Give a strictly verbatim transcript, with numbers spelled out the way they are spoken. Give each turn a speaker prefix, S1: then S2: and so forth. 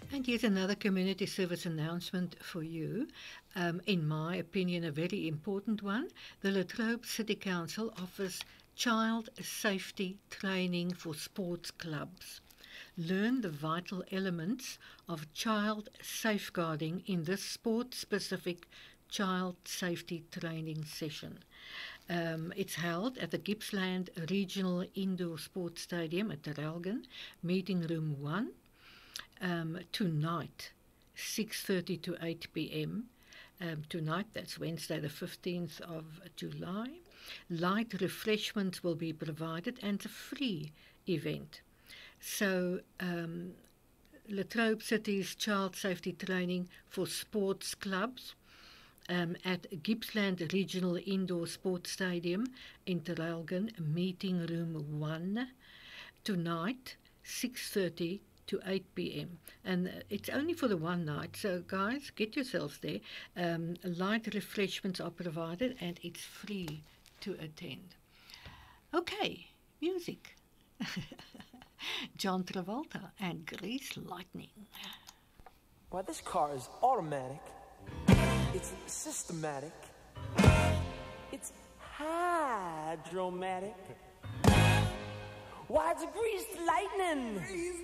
S1: And here's another community service announcement for you. Um, in my opinion, a very important one. The Latrobe City Council offers child safety training for sports clubs. Learn the vital elements of child safeguarding in this sport-specific child safety training session. Um, it's held at the Gippsland Regional Indoor Sports Stadium at Terrelgan, meeting room one. Um, tonight, six thirty to eight p m Um, tonight, that's Wednesday the fifteenth of July. Light refreshments will be provided and a free event. So, um, Latrobe City's child safety training for sports clubs um, at Gippsland Regional Indoor Sports Stadium in Terrelgan, meeting room one. Tonight, six thirty to eight p m And uh, it's only for the one night, so guys, get yourselves there. Um, light refreshments are provided and it's free to attend. Okay, music. John Travolta and Grease Lightning.
S2: Well, this car is automatic. It's systematic. It's hydromatic. Why, it's a greased lightning.